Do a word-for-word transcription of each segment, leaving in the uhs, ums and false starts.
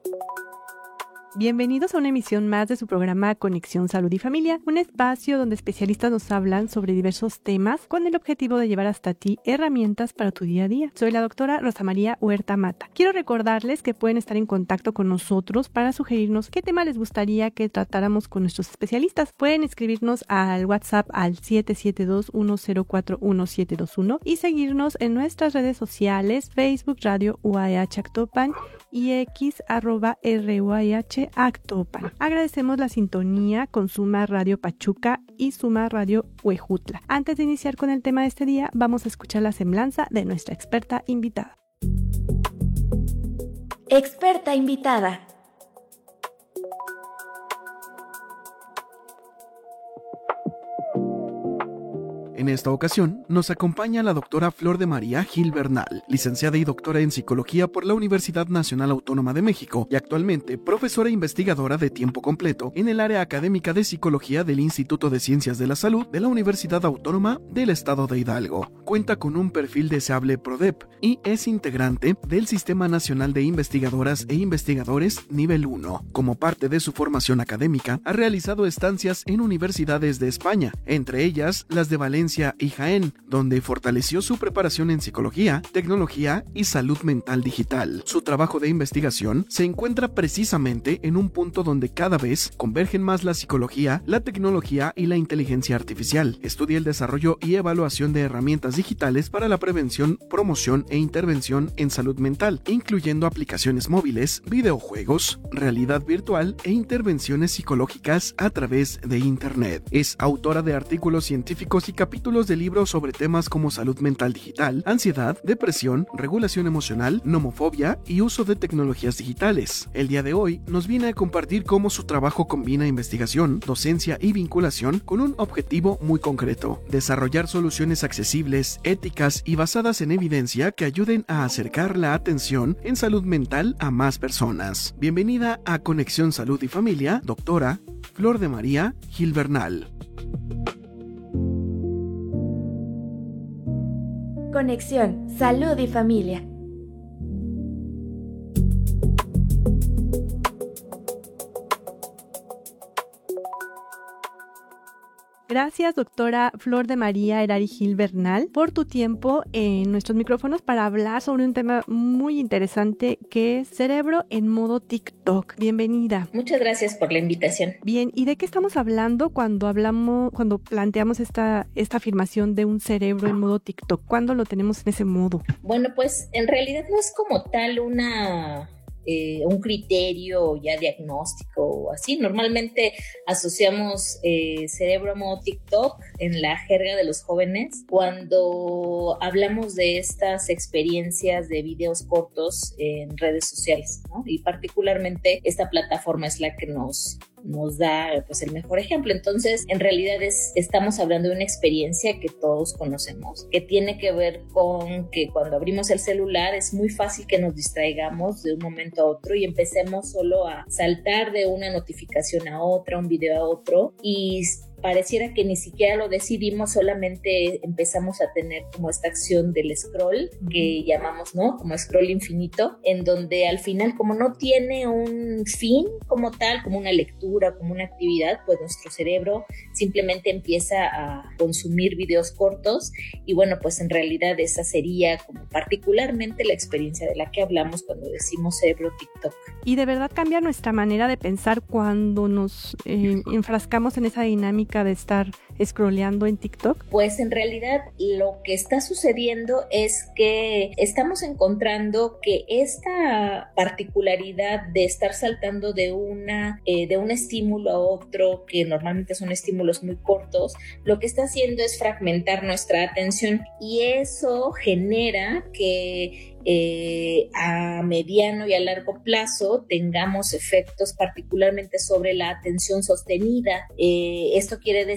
Bienvenidos a una emisión más de su programa Conexión Salud y Familia, un espacio donde especialistas nos hablan sobre diversos temas con el objetivo de llevar hasta ti herramientas para tu día a día. Soy la doctora Rosa María Huerta Mata. Quiero recordarles que pueden estar en contacto con nosotros para sugerirnos qué tema les gustaría que tratáramos con nuestros especialistas. Pueden escribirnos al WhatsApp al siete siete dos, uno cero cuatro, uno siete dos uno y seguirnos en nuestras redes sociales, Facebook Radio U A E H Actopan y X arroba R U A E H Actopan. Agradecemos la sintonía con Suma Radio Pachuca y Suma Radio Huejutla. Antes de iniciar con el tema de este día, vamos a escuchar la semblanza de nuestra experta invitada. Experta invitada. En esta ocasión, nos acompaña la doctora Flor de María Gil Bernal, licenciada y doctora en Psicología por la Universidad Nacional Autónoma de México y actualmente profesora investigadora de tiempo completo en el área académica de Psicología del Instituto de Ciencias de la Salud de la Universidad Autónoma del Estado de Hidalgo. Cuenta con un perfil deseable PRODEP y es integrante del Sistema Nacional de Investigadoras e Investigadores Nivel uno. Como parte de su formación académica, ha realizado estancias en universidades de España, entre ellas las de Valencia y Jaén, donde fortaleció su preparación en psicología, tecnología y salud mental digital. Su trabajo de investigación se encuentra precisamente en un punto donde cada vez convergen más la psicología, la tecnología y la inteligencia artificial. Estudia el desarrollo y evaluación de herramientas digitales para la prevención, promoción e intervención en salud mental, incluyendo aplicaciones móviles, videojuegos, realidad virtual e intervenciones psicológicas a través de Internet. Es autora de artículos científicos y capítulos Capítulos de libros sobre temas como salud mental digital, ansiedad, depresión, regulación emocional, nomofobia y uso de tecnologías digitales. El día de hoy nos viene a compartir cómo su trabajo combina investigación, docencia y vinculación con un objetivo muy concreto: desarrollar soluciones accesibles, éticas y basadas en evidencia que ayuden a acercar la atención en salud mental a más personas. Bienvenida a Conexión Salud y Familia, doctora Flor de María Gil Bernal. Conexión, Salud y Familia. Gracias, doctora Flor de María Erari Gil Bernal, por tu tiempo en nuestros micrófonos para hablar sobre un tema muy interesante que es cerebro en modo TikTok. Bienvenida. Muchas gracias por la invitación. Bien, ¿y de qué estamos hablando cuando hablamos, cuando planteamos esta, esta afirmación de un cerebro en modo TikTok? ¿Cuándo lo tenemos en ese modo? Bueno, pues en realidad no es como tal una... Eh, un criterio ya diagnóstico o así. Normalmente asociamos eh, cerebro a modo TikTok en la jerga de los jóvenes cuando hablamos de estas experiencias de videos cortos en redes sociales, ¿no? Y particularmente esta plataforma es la que nos nos da pues el mejor ejemplo. Entonces, en realidad es, estamos hablando de una experiencia que todos conocemos, que tiene que ver con que cuando abrimos el celular es muy fácil que nos distraigamos de un momento a otro y empecemos solo a saltar de una notificación a otra, un video a otro, y pareciera que ni siquiera lo decidimos, solamente empezamos a tener como esta acción del scroll que llamamos, ¿no? Como scroll infinito, en donde al final, como no tiene un fin como tal, como una lectura, como una actividad, pues nuestro cerebro simplemente empieza a consumir videos cortos y bueno, pues en realidad esa sería como particularmente la experiencia de la que hablamos cuando decimos cerebro TikTok. Y de verdad cambia nuestra manera de pensar cuando nos eh, enfrascamos en esa dinámica de estar scrolleando en TikTok? Pues en realidad lo que está sucediendo es que estamos encontrando que esta particularidad de estar saltando de una eh, de un estímulo a otro, que normalmente son estímulos muy cortos, lo que está haciendo es fragmentar nuestra atención y eso genera que Eh, a mediano y a largo plazo tengamos efectos particularmente sobre la atención sostenida. Eh, esto quiere decir que,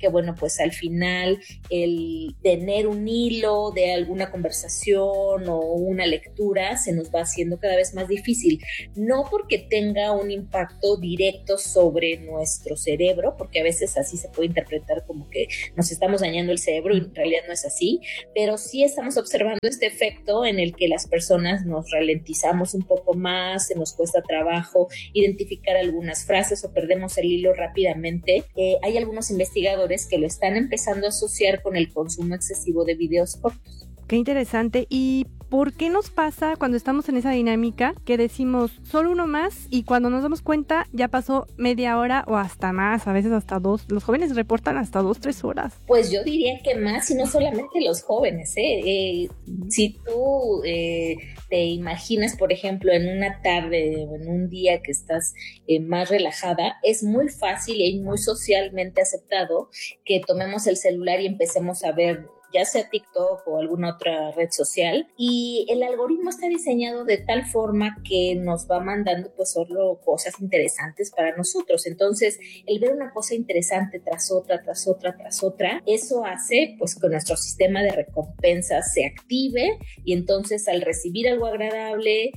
que, bueno, pues al final el tener un hilo de alguna conversación o una lectura se nos va haciendo cada vez más difícil, no porque tenga un impacto directo sobre nuestro cerebro, porque a veces así se puede interpretar como que nos estamos dañando el cerebro y en realidad no es así, pero sí estamos observando este efecto en el que las personas nos ralentizamos un poco más, se nos cuesta trabajo identificar algunas frases o perdemos el hilo rápidamente. Eh, hay algunos investigadores que lo están empezando a asociar con el consumo excesivo de videos cortos. Qué interesante. ¿Y por qué nos pasa cuando estamos en esa dinámica que decimos solo uno más y cuando nos damos cuenta ya pasó media hora o hasta más, a veces hasta dos? Los jóvenes reportan hasta dos, tres horas. Pues yo diría que más, y no solamente los jóvenes, ¿eh? eh si tú eh, te imaginas, por ejemplo, en una tarde o en un día que estás eh, más relajada, es muy fácil y muy socialmente aceptado que tomemos el celular y empecemos a ver ya sea TikTok o alguna otra red social, y el algoritmo está diseñado de tal forma que nos va mandando pues solo cosas interesantes para nosotros. Entonces, el ver una cosa interesante tras otra, tras otra, tras otra, eso hace pues que nuestro sistema de recompensas se active, y entonces al recibir algo agradable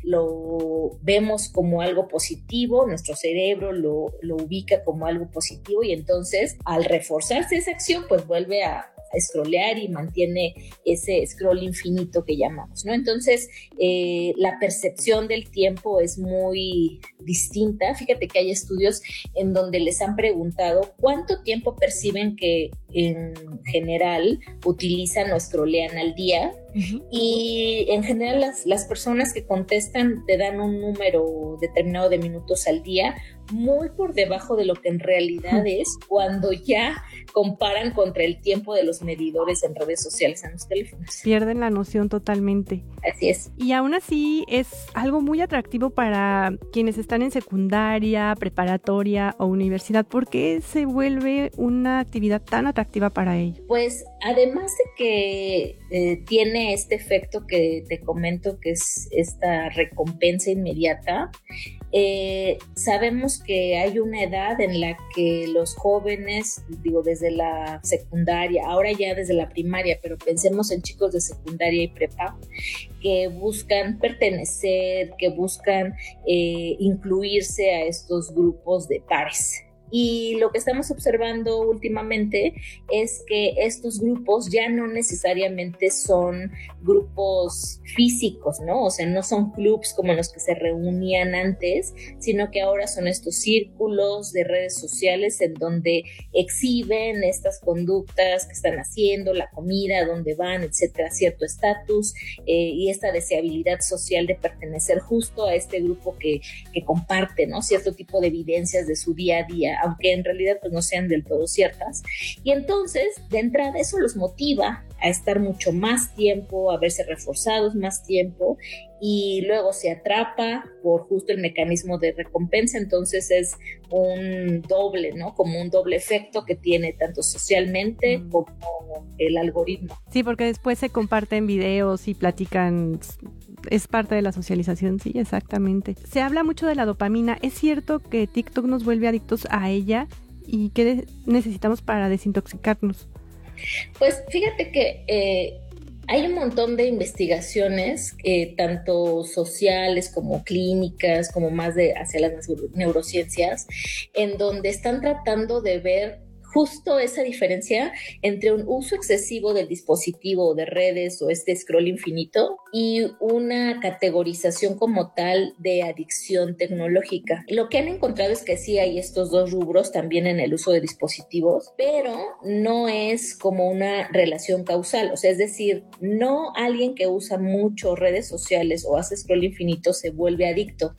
lo vemos como algo positivo, nuestro cerebro lo, lo ubica como algo positivo, y entonces al reforzarse esa acción pues vuelve a a scrollear y mantiene ese scroll infinito que llamamos, ¿no? Entonces, eh, la percepción del tiempo es muy distinta. Fíjate que hay estudios en donde les han preguntado cuánto tiempo perciben que en general utilizan o scrollean al día. Uh-huh. Y en general las, las personas que contestan te dan un número determinado de minutos al día, muy por debajo de lo que en realidad es cuando ya comparan contra el tiempo de los medidores en redes sociales en los teléfonos. Pierden la noción totalmente. Así es. Y aún así es algo muy atractivo para quienes están en secundaria, preparatoria o universidad. ¿Por qué se vuelve una actividad tan atractiva para ellos? Pues además de que eh, tiene este efecto que te comento, que es esta recompensa inmediata, Eh, sabemos que hay una edad en la que los jóvenes, digo desde la secundaria, ahora ya desde la primaria, pero pensemos en chicos de secundaria y prepa, que buscan pertenecer, que buscan eh, incluirse a estos grupos de pares. Y lo que estamos observando últimamente es que estos grupos ya no necesariamente son grupos físicos, ¿no? O sea, no son clubs como los que se reunían antes, sino que ahora son estos círculos de redes sociales en donde exhiben estas conductas que están haciendo, la comida, dónde van, etcétera, cierto estatus eh, y esta deseabilidad social de pertenecer justo a este grupo que, que comparte, ¿no? Cierto tipo de evidencias de su día a día, aunque en realidad pues no sean del todo ciertas. Y entonces, de entrada, eso los motiva a estar mucho más tiempo, a verse reforzados más tiempo, y luego se atrapa por justo el mecanismo de recompensa. Entonces es un doble, ¿no? Como un doble efecto que tiene tanto socialmente mm. como el algoritmo. Sí, porque después se comparten videos y platican, es parte de la socialización, sí, exactamente. Se habla mucho de la dopamina. ¿Es cierto que TikTok nos vuelve adictos a ella? ¿Y qué de- necesitamos para desintoxicarnos? Pues fíjate que eh, hay un montón de investigaciones, eh, tanto sociales como clínicas, como más de hacia las neurociencias, en donde están tratando de ver justo esa diferencia entre un uso excesivo del dispositivo o de redes o este scroll infinito y una categorización como tal de adicción tecnológica. Lo que han encontrado es que sí hay estos dos rubros también en el uso de dispositivos, pero no es como una relación causal. O sea, es decir, no alguien que usa mucho redes sociales o hace scroll infinito se vuelve adicto.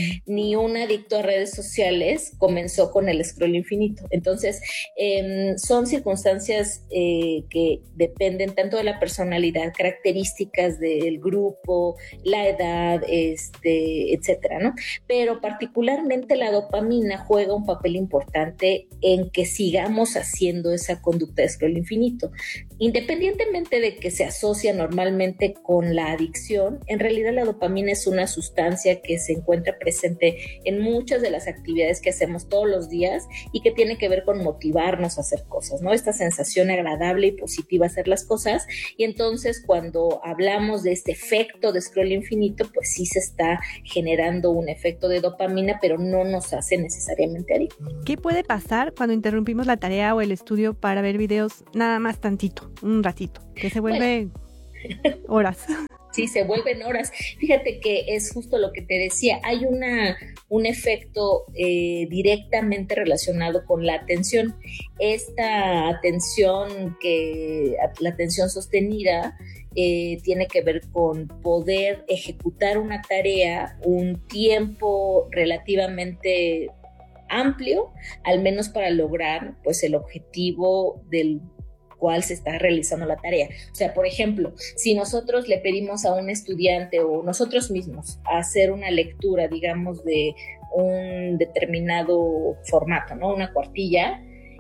Ni un adicto a redes sociales comenzó con el scroll infinito. Entonces, eh, son circunstancias eh, que dependen tanto de la personalidad, características del grupo, la edad, este, etcétera, ¿no? Pero particularmente la dopamina juega un papel importante en que sigamos haciendo esa conducta de scroll infinito. Independientemente de que se asocia normalmente con la adicción, en realidad la dopamina es una sustancia que se encuentra presente en muchas de las actividades que hacemos todos los días y que tiene que ver con motivarnos a hacer cosas, ¿no? Esta sensación agradable y positiva a hacer las cosas. Y entonces cuando hablamos de este efecto de scroll infinito, pues sí se está generando un efecto de dopamina, pero no nos hace necesariamente adictos. ¿Qué puede pasar cuando interrumpimos la tarea o el estudio para ver videos nada más tantito, un ratito, que se vuelve bueno. horas? Sí, se vuelven horas. Fíjate que es justo lo que te decía, hay una, un efecto eh, directamente relacionado con la atención. Esta atención, que, la atención sostenida, eh, tiene que ver con poder ejecutar una tarea un tiempo relativamente amplio, al menos para lograr pues el objetivo del cual se está realizando la tarea. O sea, por ejemplo, si nosotros le pedimos a un estudiante o nosotros mismos hacer una lectura, digamos, de un determinado formato, ¿no? Una cuartilla,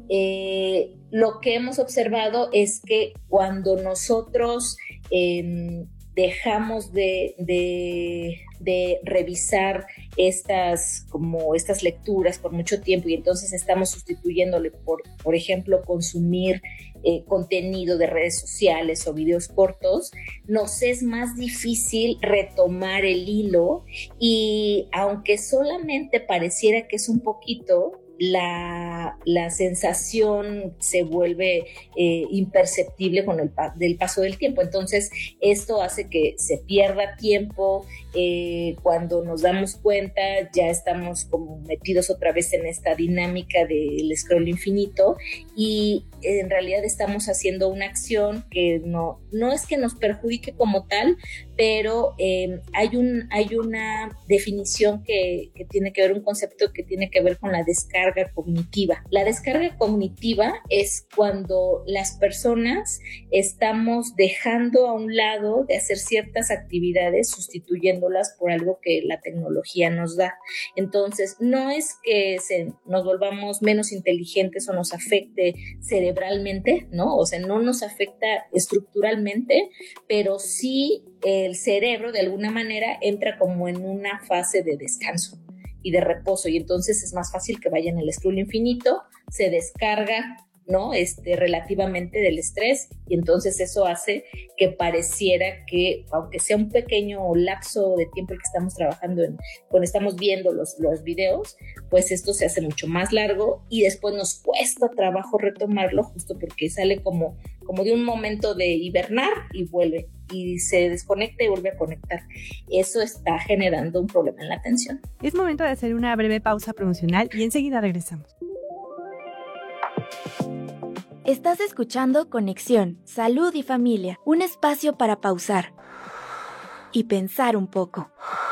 eh, lo que hemos observado es que cuando nosotros eh, dejamos de, de, de revisar estas, como estas lecturas por mucho tiempo y entonces estamos sustituyéndole por, por ejemplo, consumir eh, contenido de redes sociales o videos cortos, nos es más difícil retomar el hilo y aunque solamente pareciera que es un poquito, La, la sensación se vuelve eh, imperceptible con el pa- del paso del tiempo. Entonces esto hace que se pierda tiempo, eh, cuando nos damos cuenta ya estamos como metidos otra vez en esta dinámica del scroll infinito y en realidad estamos haciendo una acción que no, no es que nos perjudique como tal, pero eh, hay, un, hay una definición que, que tiene que ver, un concepto que tiene que ver con la descarga cognitiva. La descarga cognitiva es cuando las personas estamos dejando a un lado de hacer ciertas actividades, sustituyéndolas por algo que la tecnología nos da. Entonces, no es que se, nos volvamos menos inteligentes o nos afecte cerebralmente, ¿no? O sea, no nos afecta estructuralmente, pero sí el cerebro de alguna manera entra como en una fase de descanso y de reposo y entonces es más fácil que vaya en el scroll infinito, se descarga, ¿no? Este, relativamente del estrés y entonces eso hace que pareciera que, aunque sea un pequeño lapso de tiempo el que estamos trabajando en, cuando estamos viendo los, los videos, pues esto se hace mucho más largo y después nos cuesta trabajo retomarlo justo porque sale como, como de un momento de hibernar y vuelve y se desconecta y vuelve a conectar. Eso está generando un problema en la atención. Es momento de hacer una breve pausa promocional y enseguida regresamos. Estás escuchando Conexión, Salud y Familia, un espacio para pausar y pensar un poco.